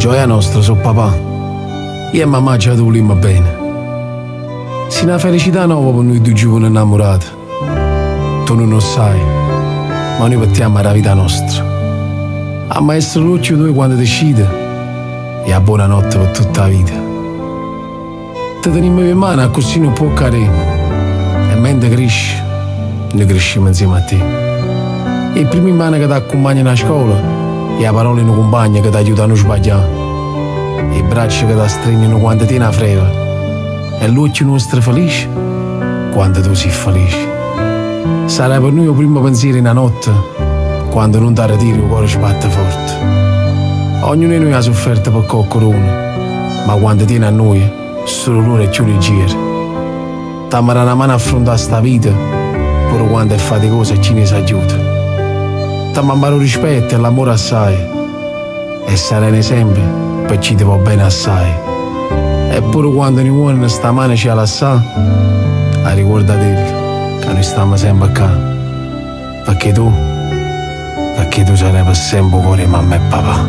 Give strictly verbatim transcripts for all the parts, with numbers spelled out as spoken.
gioia nostra, so papà. Io e mamma ci volimmo bene. Si una felicità nuova per noi due giovani innamorati. Tu non lo sai, ma noi partiamo alla vita nostra. A maestro Luccio tu quando decide e a buonanotte per tutta la vita. Te teniamo in mano così non può cadere. E mentre cresci, noi cresciamo insieme a te. E il primo in mano che ti accompagna a scuola e la parola in un compagno che ti aiuta a non sbagliare. E i bracci che ti stringono quando ti ne frega. E l'occhio nostro felice quando tu sei felice. Sarà per noi il primo pensiero in una notte quando non ti ritiri il cuore sbatte forte. Ognuno di noi ha sofferto per qualcuno, ma quando tiene a noi solo loro è più leggero. T'amara una mano a affrontare sta vita pure quando è faticosa e chi ne si aiuta. T'ammaro rispetto e l'amore assai e sarai un esempio per chi ti va bene assai. Eppure quando ne vuole sta mano ci ha lasciato, a ricordate che noi stiamo sempre qua. Perché tu, perché tu sarai per sempre cuore mamma e papà.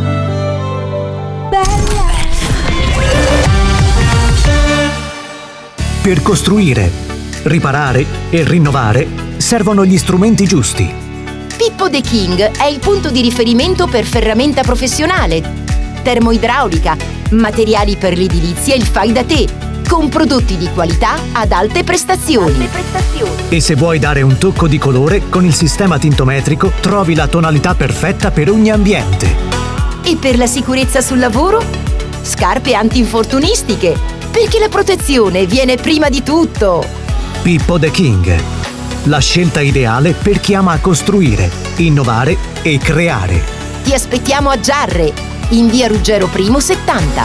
Per costruire, riparare e rinnovare servono gli strumenti giusti. Pippo The King è il punto di riferimento per ferramenta professionale, termoidraulica, materiali per l'edilizia e il fai da te, con prodotti di qualità ad alte prestazioni. Alte prestazioni. E se vuoi dare un tocco di colore, con il sistema tintometrico trovi la tonalità perfetta per ogni ambiente. E per la sicurezza sul lavoro? Scarpe antinfortunistiche, perché la protezione viene prima di tutto. Pippo The King, la scelta ideale per chi ama costruire, innovare e creare. Ti aspettiamo a Giarre, in via Ruggero I settanta.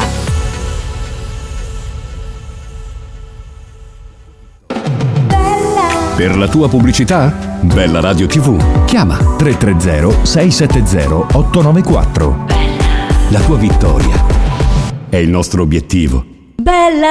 Per la tua pubblicità? Bella Radio tivù. Chiama tre tre zero sei sette zero otto nove quattro. La tua vittoria è il nostro obiettivo. Bella